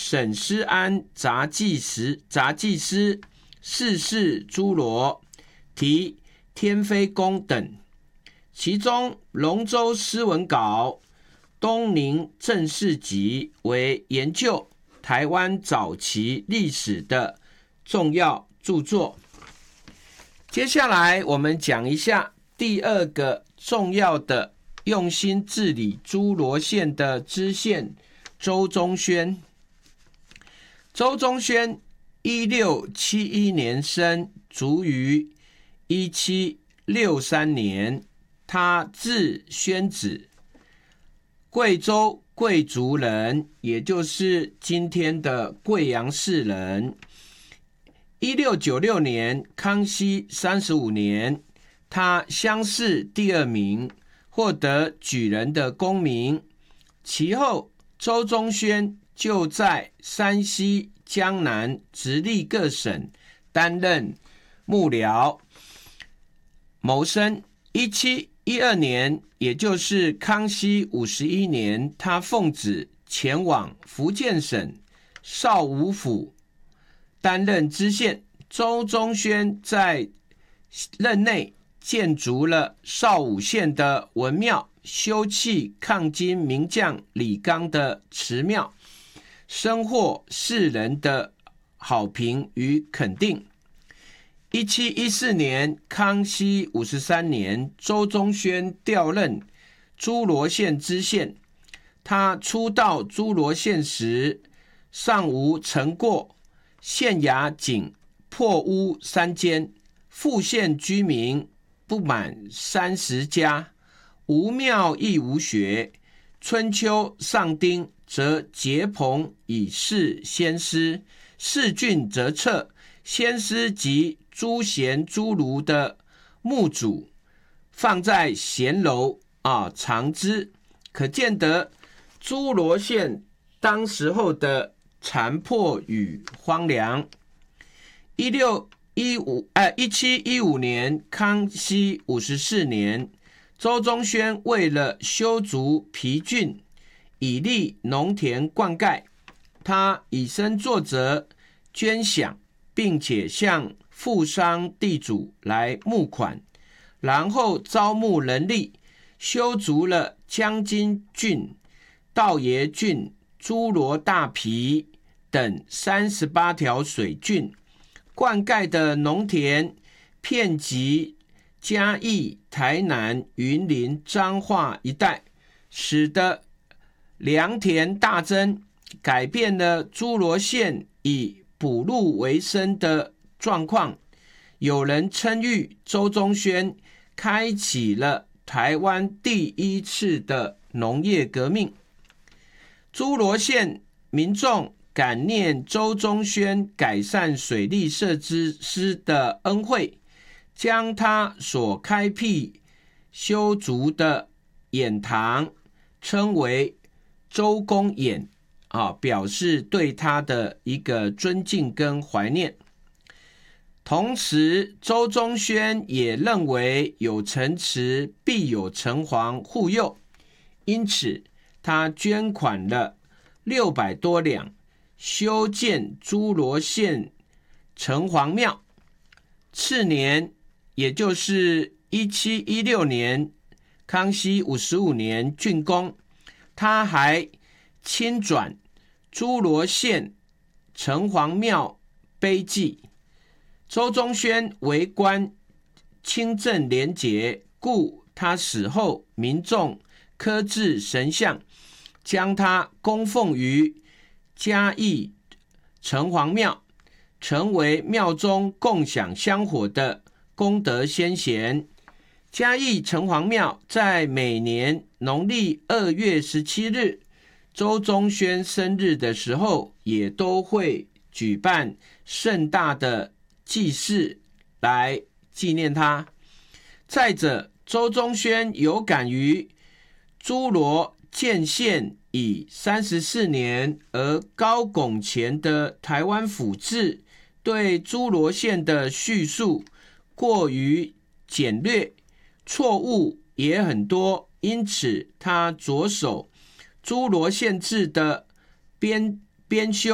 沈师安杂技司世事诸罗题天妃宫等，其中龙舟诗文稿、东宁正事集为研究台湾早期历史的重要著作。接下来我们讲一下第二个重要的用心治理诸罗县的知县周宗宣。周宗宣1671年生，卒于1763年。他字宣子，贵州贵族人，也就是今天的贵阳市人。1696年，康熙35年，他乡试第2名，获得举人的功名。其后，周宗宣就在山西、江南直隶各省担任幕僚，谋生。1712年，也就是康熙51年，他奉旨前往福建省邵武府担任知县。周宗宣在任内建筑了邵武县的文庙，修葺抗金名将李纲的祠庙，深获世人的好评与肯定。1714年，康熙53年，周宗宣调任诸罗县知县。他初到诸罗县时，尚无成过，县衙仅破屋3间，副县居民不满30家，无庙亦无学。春秋上丁，则结棚以示先师；事郡则撤先师及诸贤诸儒的墓主，放在贤楼藏之。可见得诸罗县当时候的残破与荒凉。1715年，康熙54年，周宗宣为了修筑皮郡，以利农田灌溉，他以身作则，捐饷，并且向富商地主来募款，然后招募人力，修筑了将军郡、道爷郡、诸罗大皮等38条水郡，灌溉的农田遍及嘉义、台南、云林、彰化一带，使得良田大增，改变了诸罗县以捕鹿为生的状况。有人称誉周宗宣开启了台湾第1次的农业革命。诸罗县民众感念周宗宣改善水利设施的恩惠，将他所开辟修筑的堰塘称为周公堰，表示对他的一个尊敬跟怀念。同时，周宗宣也认为有城池必有城隍护佑，因此他捐款了600多两，修建诸罗县城隍庙。次年，也就是1716年，康熙55年竣工，他还亲转诸罗县城隍庙碑记。周宗宣为官清正廉洁，故他死后民众刻制神像，将他供奉于嘉义城隍庙，成为庙中共享香火的功德先贤。嘉义城隍庙在每年农历2月17日周宗宣生日的时候，也都会举办盛大的祭祀来纪念他。再者，周宗宣有感于诸罗建县以34年而高拱前的台湾府志对诸罗县的叙述过于简略，错误也很多，因此他着手诸罗县志的编修。